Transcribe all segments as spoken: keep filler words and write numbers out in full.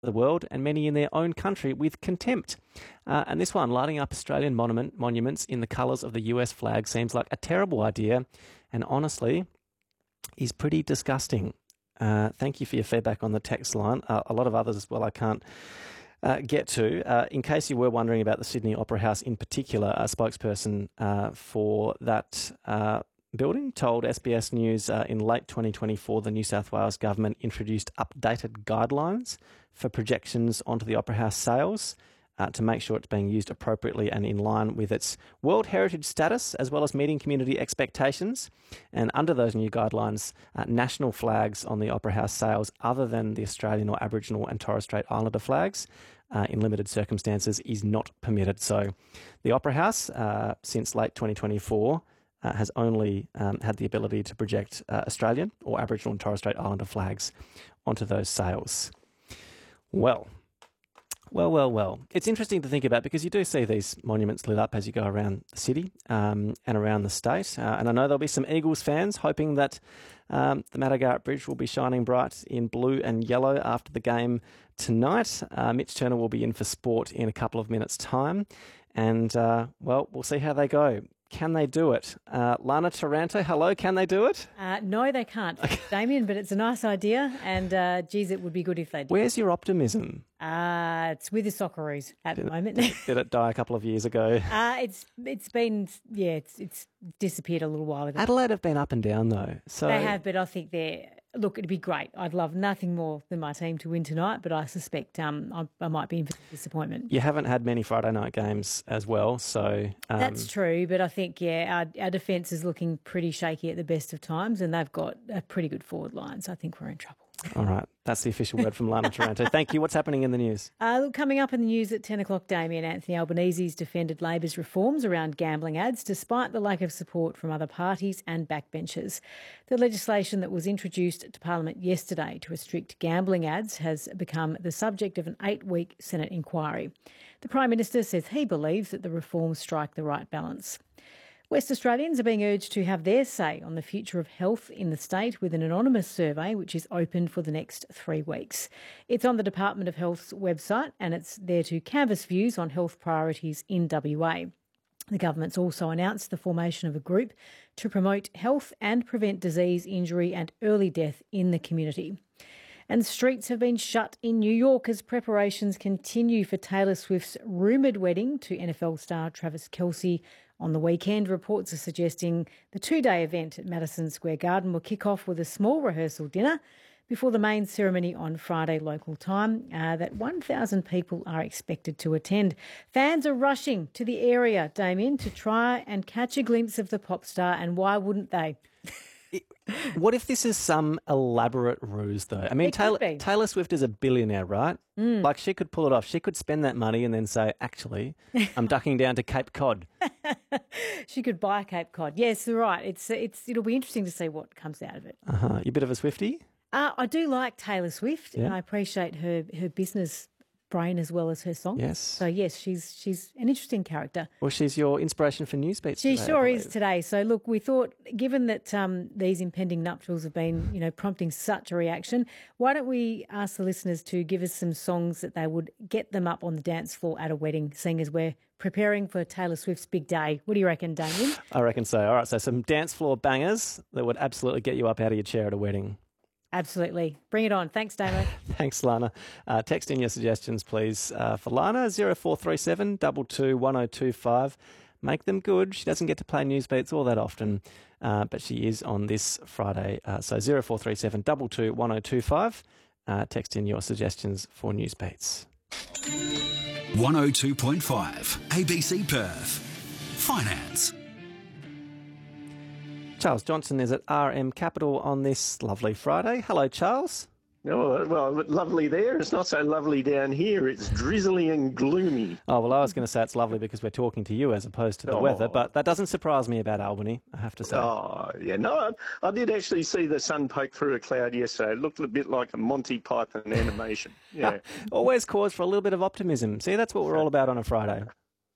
the world and many in their own country with contempt. Uh, and this one, lighting up Australian monument monuments in the colours of the U S flag, seems like a terrible idea and honestly is pretty disgusting. Uh, thank you for your feedback on the text line. Uh, a lot of others as well I can't uh, get to. Uh, in case you were wondering about the Sydney Opera House in particular, a spokesperson uh, for that uh, building told S B S News uh, in late twenty twenty-four the New South Wales government introduced updated guidelines for projections onto the Opera House sales uh, to make sure it's being used appropriately and in line with its World Heritage status, as well as meeting community expectations. And under those new guidelines, uh, national flags on the Opera House sales other than the Australian or Aboriginal and Torres Strait Islander flags uh, in limited circumstances is not permitted. So the Opera House, uh, since late twenty twenty-four, Uh, has only um, had the ability to project uh, Australian or Aboriginal and Torres Strait Islander flags onto those sales. Well, well, well, well. It's interesting to think about because you do see these monuments lit up as you go around the city um, and around the state. Uh, and I know there'll be some Eagles fans hoping that um, the Madagarat Bridge will be shining bright in blue and yellow after the game tonight. Uh, Mitch Turner will be in for sport in a couple of minutes' time. And, uh, well, we'll see how they go. Can they do it? Uh, Lana Taranto, hello, can they do it? Uh, no, they can't, Damien, but it's a nice idea and, uh, geez, it would be good if they did. Where's your optimism? Uh, it's with the Socceroos at did the moment. It, did it die a couple of years ago? Uh, it's it's been, yeah, it's it's disappeared a little while ago. Adelaide have been up and down, though. So They have, but I think they're... Look, it'd be great. I'd love nothing more than my team to win tonight, but I suspect um, I, I might be in for disappointment. You haven't had many Friday night games as well, so... Um, That's true, but I think, yeah, our, our defence is looking pretty shaky at the best of times, and they've got a pretty good forward line, so I think we're in trouble. All right, that's the official word from Lana Taranto. Thank you. What's happening in the news? Uh, look, coming up in the news at ten o'clock, Damien, Anthony Albanese's defended Labor's reforms around gambling ads despite the lack of support from other parties and backbenchers. The legislation that was introduced to Parliament yesterday to restrict gambling ads has become the subject of an eight-week Senate inquiry. The Prime Minister says he believes that the reforms strike the right balance. West Australians are being urged to have their say on the future of health in the state with an anonymous survey which is open for the next three weeks. It's on the Department of Health's website and it's there to canvass views on health priorities in W A. The government's also announced the formation of a group to promote health and prevent disease, injury and early death in the community. And streets have been shut in New York as preparations continue for Taylor Swift's rumoured wedding to N F L star Travis Kelce on the weekend. Reports are suggesting the two-day event at Madison Square Garden will kick off with a small rehearsal dinner before the main ceremony on Friday local time uh, that one thousand people are expected to attend. Fans are rushing to the area, Damien, to try and catch a glimpse of the pop star, and why wouldn't they? What if this is some elaborate ruse, though? I mean, It could Taylor, be. Taylor Swift is a billionaire, right? Mm. Like, she could pull it off. She could spend that money and then say, actually, I'm ducking down to Cape Cod. She could buy Cape Cod. Yes, you're right. It's it's it'll be interesting to see what comes out of it. Uh-huh. You a bit of a Swiftie? Uh, I do like Taylor Swift, Yeah. and I appreciate her her business brain as well as her song. Yes. So yes, she's she's an interesting character. Well, she's your inspiration for Newsbeat She today, I sure is believe. today. So look, we thought, given that um, these impending nuptials have been, you know, prompting such a reaction, why don't we ask the listeners to give us some songs that they would get them up on the dance floor at a wedding, seeing as we're preparing for Taylor Swift's big day. What do you reckon, Damien? I reckon so. All right, so some dance floor bangers that would absolutely get you up out of your chair at a wedding. Absolutely. Bring it on. Thanks, Damo. Thanks, Lana. Uh, text in your suggestions, please, uh, for Lana, zero four three seven, two two, one oh two five. Make them good. She doesn't get to play Newsbeats all that often, uh, but she is on this Friday. Uh, so zero four three seven, two two, one oh two five. Uh, text in your suggestions for Newsbeats. one oh two point five, A B C Perth. Finance. Charles Johnson is at R M Capital on this lovely Friday. Hello, Charles. Oh, well, lovely there. It's not so lovely down here. It's drizzly and gloomy. Oh, well, I was going to say it's lovely because we're talking to you as opposed to the Oh. weather, but that doesn't surprise me about Albany, I have to say. Oh, yeah. No, I, I did actually see the sun poke through a cloud yesterday. It looked a bit like a Monty Python animation. Yeah. Always cause for a little bit of optimism. See, that's what we're all about on a Friday.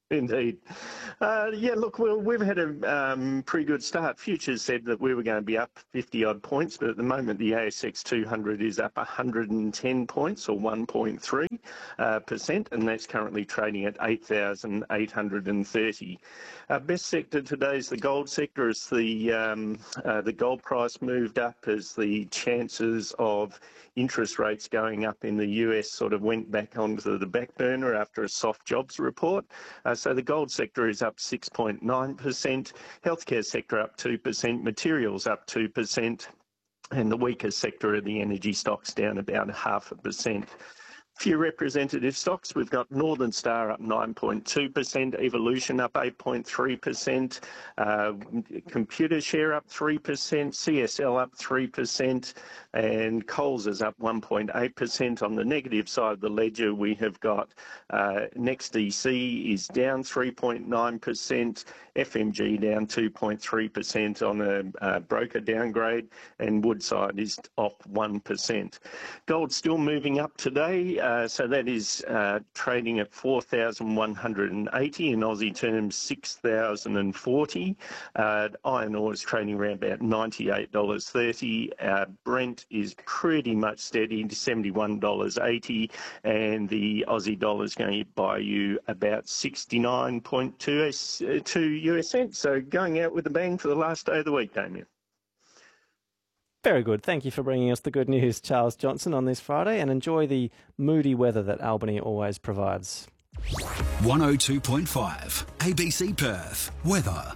Indeed. Uh, yeah, look, well, we've had a um, pretty good start. Futures said that we were going to be up fifty-odd points, but at the moment the A S X two hundred is up one hundred ten points, or one point three percent, uh, and that's currently trading at eight thousand eight hundred thirty. Our best sector today is the gold sector, as the, um, uh, the gold price moved up as the chances of interest rates going up in the U S sort of went back onto the back burner after a soft jobs report. Uh, so the gold sector is up six point nine percent, healthcare sector up two percent, materials up two percent, and the weaker sector of the energy stocks down about half a percent. Few representative stocks. We've got Northern Star up nine point two percent, Evolution up eight point three percent, uh, Computer Share up three percent, C S L up three percent, and Coles is up one point eight percent. On the negative side of the ledger, we have got uh, NextDC is down three point nine percent, F M G down two point three percent on a uh, broker downgrade, and Woodside is off one percent. Gold still moving up today. Uh, so that is uh, trading at four thousand one hundred eighty, in Aussie terms six thousand forty. Uh, iron ore is trading around about ninety-eight dollars thirty. Uh, Brent is pretty much steady to seventy-one dollars eighty, and the Aussie dollar is going to buy you about sixty-nine point two U S cents. So going out with a bang for the last day of the week, Damien. Very good. Thank you for bringing us the good news, Charles Johnson, on this Friday, and enjoy the moody weather that Albany always provides. one oh two point five A B C Perth. Weather.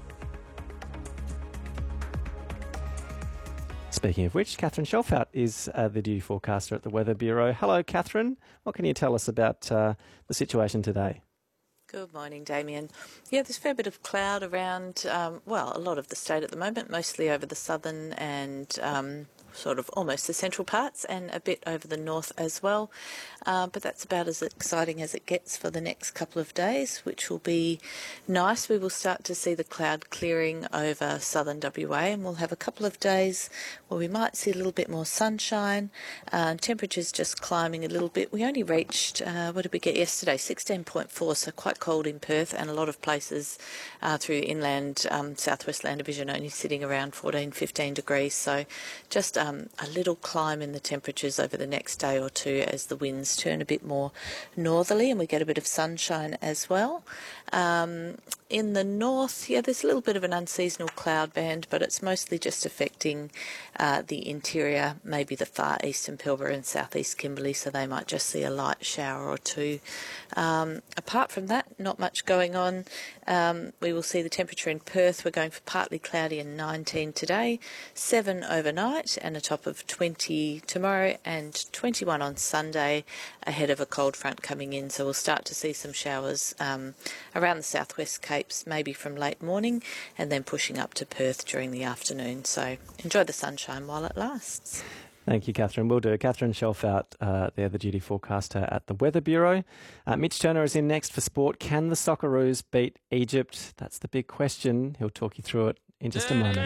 Speaking of which, Catherine Shelfout is uh, the duty forecaster at the Weather Bureau. Hello, Catherine. What can you tell us about uh, the situation today? Good morning, Damien. Yeah, there's a fair bit of cloud around, um, well, a lot of the state at the moment, mostly over the southern and um, sort of almost the central parts, and a bit over the north as well. Uh, but that's about as exciting as it gets for the next couple of days, which will be nice. We will start to see the cloud clearing over southern W A, and we'll have a couple of days where we might see a little bit more sunshine. Uh, temperatures just climbing a little bit. We only reached, uh, what did we get yesterday? sixteen point four, so quite cold in Perth, and a lot of places uh, through inland, um, southwest land division only sitting around fourteen, fifteen degrees. So just um, a little climb in the temperatures over the next day or two as the winds turn a bit more northerly and we get a bit of sunshine as well. Um, in the north, yeah, there's a little bit of an unseasonal cloud band, but it's mostly just affecting uh, the interior, maybe the far eastern Pilbara and southeast Kimberley, so they might just see a light shower or two. Um, apart from that, not much going on. Um, we will see the temperature in Perth. We're going for partly cloudy and nineteen today, seven overnight, and a top of twenty tomorrow, and twenty-one on Sunday, ahead of a cold front coming in. So we'll start to see some showers um, around the southwest Capes, maybe from late morning, and then pushing up to Perth during the afternoon. So enjoy the sunshine while it lasts. Thank you, Catherine. Will do. Catherine Shelfout, uh, they're the duty forecaster at the Weather Bureau. Uh, Mitch Turner is in next for sport. Can the Socceroos beat Egypt? That's the big question. He'll talk you through it in just a moment.